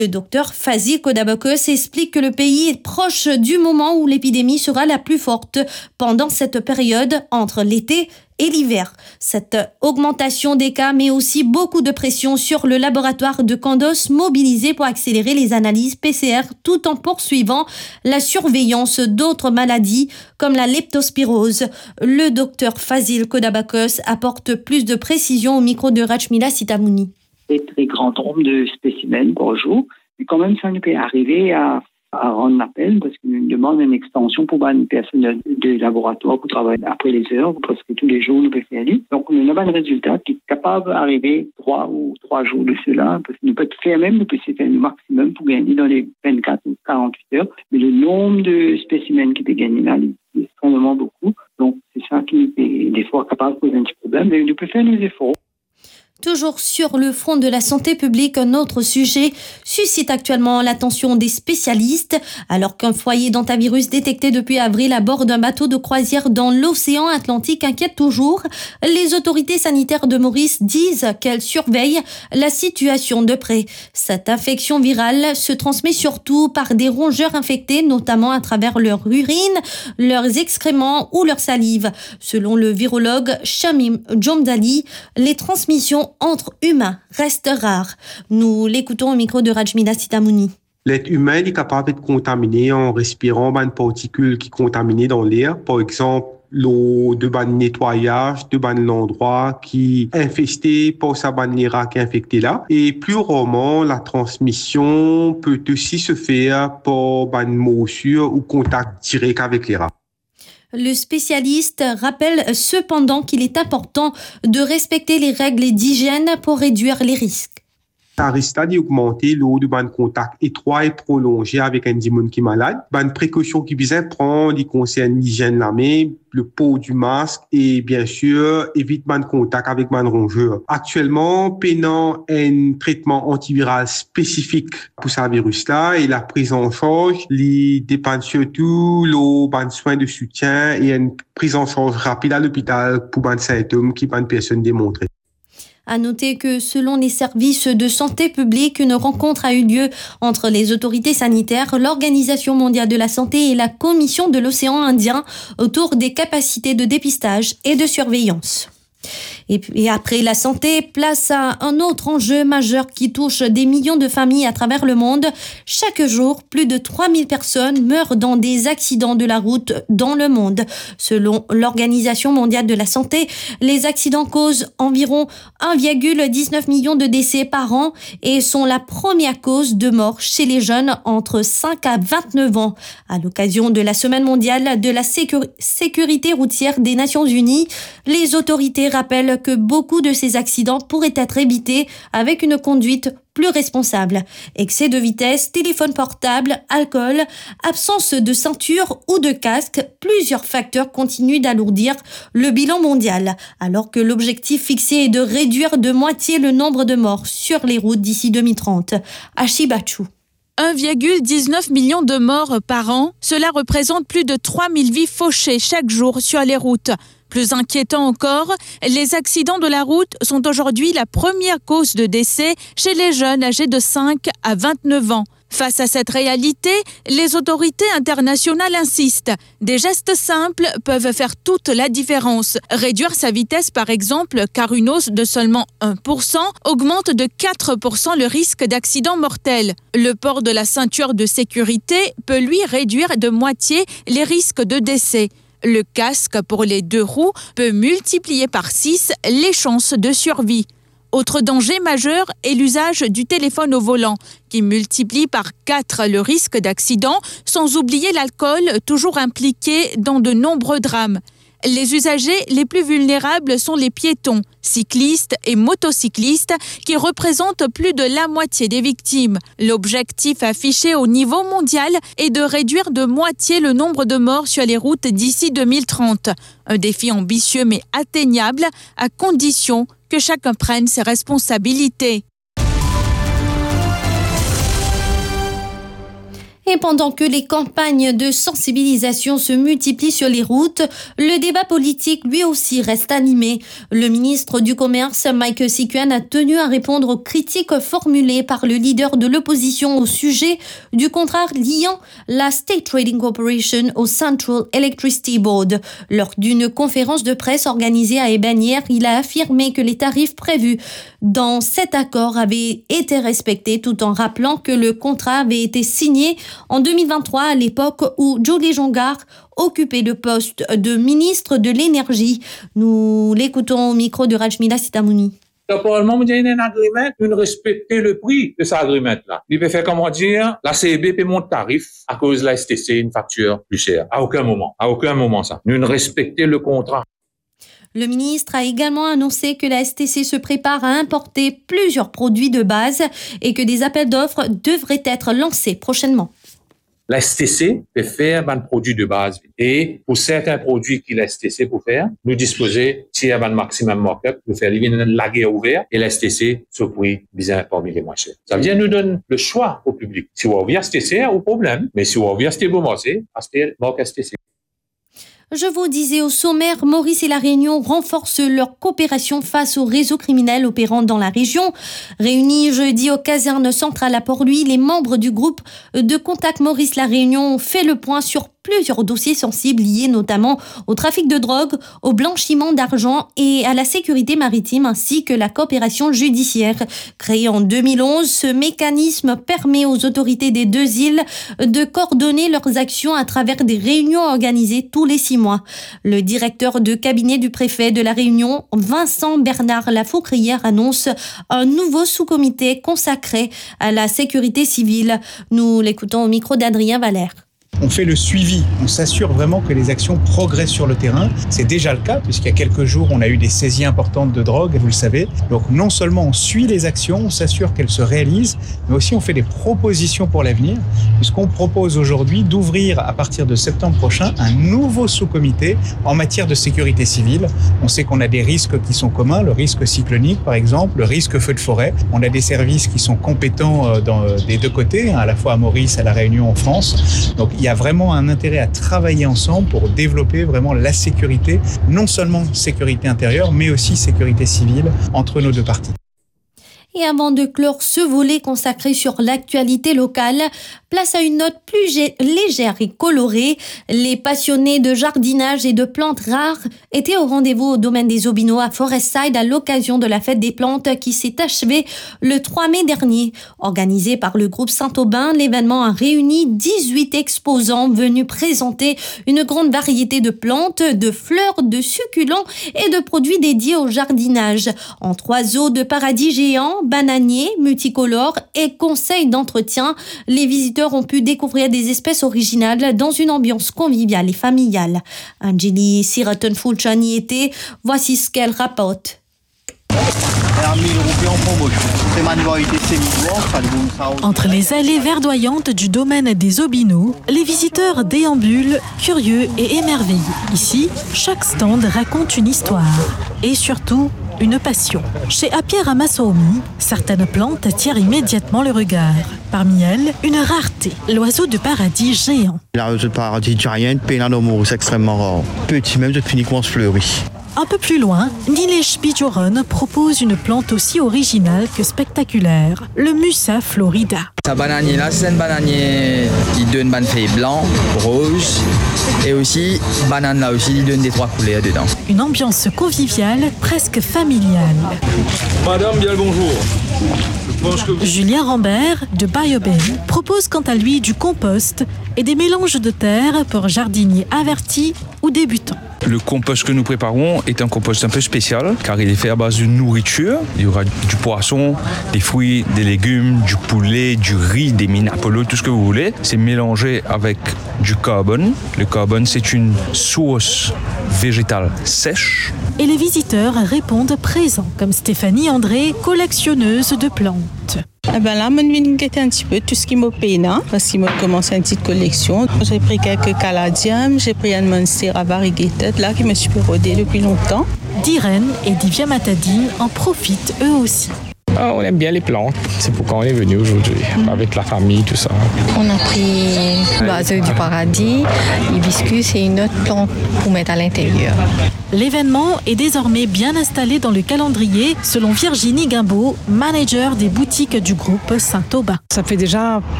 Le docteur Fazil Kodabakos explique que le pays est proche du moment où l'épidémie sera la plus forte pendant cette période entre l'été et l'hiver. Cette augmentation des cas met aussi beaucoup de pression sur le laboratoire de Kandos mobilisé pour accélérer les analyses PCR tout en poursuivant la surveillance d'autres maladies comme la leptospirose. Le docteur Fazil Kodabakos apporte plus de précision au micro de Rachmila Sitamouni. Très grand nombre de spécimens par jour. Mais quand même, ça nous peut arriver à rendre l'appel parce qu'on nous demande une extension pour une personne de laboratoire pour travailler après les heures, parce que tous les jours, nous pouvons faire aller. Donc, on a un résultat qui est capable d'arriver 3 jours de cela, parce que nous pouvons faire même, nous pouvons faire le maximum pour gagner dans les 24 ou 48 heures. Mais le nombre de spécimens qui peut gagner là, c'est extrêmement beaucoup. Donc, c'est ça qui est des fois capable de poser un petit problème, mais nous pouvons faire nos efforts. Toujours sur le front de la santé publique, un autre sujet suscite actuellement l'attention des spécialistes. Alors qu'un foyer d'hantavirus détecté depuis avril à bord d'un bateau de croisière dans l'océan Atlantique inquiète toujours, les autorités sanitaires de Maurice disent qu'elles surveillent la situation de près. Cette infection virale se transmet surtout par des rongeurs infectés, notamment à travers leur urine, leurs excréments ou leur salive. Selon le virologue Shamim Jomdali, les transmissions entre humains restent rares. Nous l'écoutons au micro de Rajmila Sitamouni. L'être humain est capable d'être contaminé en respirant des particules qui sont contaminées dans l'air. Par exemple, l'eau de nettoyage, de l'endroit qui est infesté par sa bannière qui est infectée là. Et plus rarement, la transmission peut aussi se faire par une morsure ou contact direct avec les rats. Le spécialiste rappelle cependant qu'il est important de respecter les règles d'hygiène pour réduire les risques. Ça risque d'augmenter l'eau de contact étroit et prolongé avec un dimon qui est malade. Une précaution qui vise à prendre, il concerne l'hygiène de la main, le pot du masque et bien sûr, évite de contact avec un rongeur. Actuellement, peinant un traitement antiviral spécifique pour ce virus-là et la prise en charge, il dépend surtout le soin de soutien et une prise en charge rapide à l'hôpital pour un symptôme qui une personne démontrée. À noter que selon les services de santé publique, une rencontre a eu lieu entre les autorités sanitaires, l'Organisation mondiale de la santé et la Commission de l'océan Indien autour des capacités de dépistage et de surveillance. Et après la santé, place à un autre enjeu majeur qui touche des millions de familles à travers le monde. Chaque jour, plus de 3000 personnes meurent dans des accidents de la route dans le monde. Selon l'Organisation mondiale de la santé, les accidents causent environ 1,19 million de décès par an et sont la première cause de mort chez les jeunes entre 5 à 29 ans. À l'occasion de la Semaine mondiale de la sécurité routière des Nations Unies, les autorités rappellent que beaucoup de ces accidents pourraient être évités avec une conduite plus responsable. Excès de vitesse, téléphone portable, alcool, absence de ceinture ou de casque, plusieurs facteurs continuent d'alourdir le bilan mondial, alors que l'objectif fixé est de réduire de moitié le nombre de morts sur les routes d'ici 2030. Achibachou. 1,19 million de morts par an, cela représente plus de 3000 vies fauchées chaque jour sur les routes. Plus inquiétant encore, les accidents de la route sont aujourd'hui la première cause de décès chez les jeunes âgés de 5 à 29 ans. Face à cette réalité, les autorités internationales insistent. Des gestes simples peuvent faire toute la différence. Réduire sa vitesse, par exemple, car une hausse de seulement 1% augmente de 4% le risque d'accident mortel. Le port de la ceinture de sécurité peut lui réduire de moitié les risques de décès. Le casque pour les 2 roues peut multiplier par 6 les chances de survie. Autre danger majeur est l'usage du téléphone au volant, qui multiplie par 4 le risque d'accident, sans oublier l'alcool toujours impliqué dans de nombreux drames. Les usagers les plus vulnérables sont les piétons, cyclistes et motocyclistes qui représentent plus de la moitié des victimes. L'objectif affiché au niveau mondial est de réduire de moitié le nombre de morts sur les routes d'ici 2030. Un défi ambitieux mais atteignable à condition que chacun prenne ses responsabilités. Et pendant que les campagnes de sensibilisation se multiplient sur les routes, le débat politique lui aussi reste animé. Le ministre du Commerce, Mike Sikuen, a tenu à répondre aux critiques formulées par le leader de l'opposition au sujet du contrat liant la State Trading Corporation au Central Electricity Board. Lors d'une conférence de presse organisée à Ebanière, il a affirmé que les tarifs prévus dans cet accord avaient été respectés, tout en rappelant que le contrat avait été signé en 2023, à l'époque où Julie Jongar occupait le poste de ministre de l'Énergie. Nous l'écoutons au micro de Rajmila Sitamouni. Probablement, il y a un agreement, nous respecter le prix de cet agreement-là. Il peut faire comment dire, la CEB paie mon tarif à cause de la STC, une facture plus chère. À aucun moment ça. Nous respecter le contrat. Le ministre a également annoncé que la STC se prépare à importer plusieurs produits de base et que des appels d'offres devraient être lancés prochainement. La STC peut faire un produit de base et pour certains produits que la STC peut faire, nous disposer si un maximum markup pour faire la guerre ouverte et la STC se prix bien parmi les moins chers. Ça veut dire nous donne le choix au public. Si vous avez STC, au problème, mais si vous avez STC, vous achetez marque STC. Je vous disais au sommaire, Maurice et la Réunion renforcent leur coopération face aux réseaux criminels opérant dans la région. Réunis jeudi aux casernes centrales à Port-Louis, les membres du groupe de contact Maurice-la Réunion ont fait le point sur plusieurs dossiers sensibles liés notamment au trafic de drogue, au blanchiment d'argent et à la sécurité maritime ainsi que la coopération judiciaire. Créé en 2011, ce mécanisme permet aux autorités des deux îles de coordonner leurs actions à travers des réunions organisées tous les 6 mois. Le directeur de cabinet du préfet de la Réunion, Vincent Bernard Lafaucrière, annonce un nouveau sous-comité consacré à la sécurité civile. Nous l'écoutons au micro d'Adrien Valère. On fait le suivi, on s'assure vraiment que les actions progressent sur le terrain. C'est déjà le cas, puisqu'il y a quelques jours, on a eu des saisies importantes de drogue, vous le savez. Donc non seulement on suit les actions, on s'assure qu'elles se réalisent, mais aussi on fait des propositions pour l'avenir, puisqu'on propose aujourd'hui d'ouvrir à partir de septembre prochain un nouveau sous-comité en matière de sécurité civile. On sait qu'on a des risques qui sont communs, le risque cyclonique par exemple, le risque feu de forêt. On a des services qui sont compétents des deux côtés, à la fois à Maurice, à la Réunion, en France. Donc il y a vraiment un intérêt à travailler ensemble pour développer vraiment la sécurité, non seulement sécurité intérieure, mais aussi sécurité civile entre nos deux parties. Et avant de clore ce volet consacré sur l'actualité locale, place à une note plus légère et colorée. Les passionnés de jardinage et de plantes rares étaient au rendez-vous au domaine des Obino à Forestside à l'occasion de la fête des plantes qui s'est achevée le 3 mai dernier. Organisé par le groupe Saint-Aubin, l'événement a réuni 18 exposants venus présenter une grande variété de plantes, de fleurs, de succulents et de produits dédiés au jardinage. Entre oiseaux de paradis géants, bananiers, multicolores et conseils d'entretien, les visiteurs ont pu découvrir des espèces originales dans une ambiance conviviale et familiale. Angeli Siraton-Fulchan y était, voici ce qu'elle rapporte. Entre les allées verdoyantes du domaine des Obino, les visiteurs déambulent, curieux et émerveillés. Ici, chaque stand raconte une histoire et surtout une passion. Chez Apia Ramaswamy, certaines plantes attirent immédiatement le regard. Parmi elles, une rareté, l'oiseau de paradis géant. L'oiseau de paradis giant, Pénanomorus, extrêmement rare. Petit même, depuis uniquement fleuri. Un peu plus loin, Nilesh Bijoron propose une plante aussi originale que spectaculaire, le Musa florida. Ce bananier-là, c'est un bananier qui donne une feuille blanc, rose, et aussi, banane là aussi, il donne des 3 couleurs dedans. Une ambiance conviviale, presque familiale. Madame, bien le bonjour. Julien Rambert, de Bioben, propose quant à lui du compost et des mélanges de terre pour jardiniers avertis ou débutants. Le compost que nous préparons est un compost un peu spécial car il est fait à base de nourriture. Il y aura du poisson, des fruits, des légumes, du poulet, du riz, des mines Apollo, tout ce que vous voulez. C'est mélangé avec du carbone. Le carbone, c'est une sauce végétale sèche. Et les visiteurs répondent présents, comme Stéphanie André, collectionneuse de plantes. Là, je viens guetter un petit peu tout ce qui me peine, parce qu'il m'a commencé une petite collection. J'ai pris quelques caladiums, j'ai pris un monster à variegated, là, qui me suis rodé depuis longtemps. D'Irène et Divya Matadine en profitent eux aussi. On aime bien les plantes, c'est pourquoi on est venu aujourd'hui, avec la famille, tout ça. On a pris l'oiseau du paradis, l'hibiscus et une autre plante pour mettre à l'intérieur. L'événement est désormais bien installé dans le calendrier, selon Virginie Guimbaud, manager des boutiques du groupe Saint-Aubin. Ça fait déjà